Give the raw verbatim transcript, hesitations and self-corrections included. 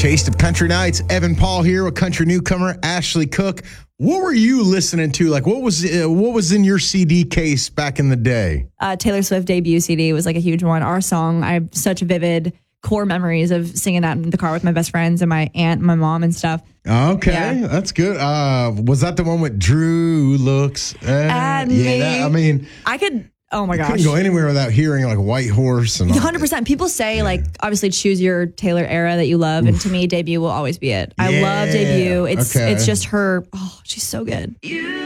Taste of Country Nights. Evan Paul here with country newcomer Ashley Cook. What were you listening to? Like, what was uh, what was in your C D case back in the day? Uh, Taylor Swift debut C D was like a huge one. Our song, I have such vivid core memories of singing that in the car with my best friends and my aunt and my mom and stuff. Okay, Yeah. that's good. Uh, was that the one with Drew looks at, At yeah, me? that- I mean, I could, oh my gosh. couldn't go anywhere without hearing like White Horse and all one hundred percent. People say, like, obviously choose your Taylor era that you love. And to me, debut will always be it. I love Yeah. debut. It's Okay. it's just her. Oh, she's so good.